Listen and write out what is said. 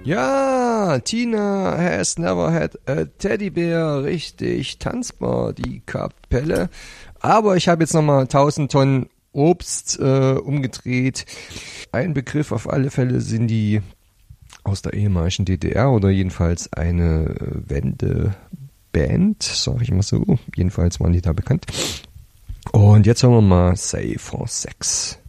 Ja, Tina has never had a teddy bear, richtig tanzbar, die Kapelle. Aber ich habe jetzt nochmal 1000 Tonnen Obst umgedreht. Ein Begriff auf alle Fälle sind die aus der ehemaligen DDR oder jedenfalls eine Wendeband, sage ich mal so. Jedenfalls waren die da bekannt. Und jetzt hören wir mal Say for Sex.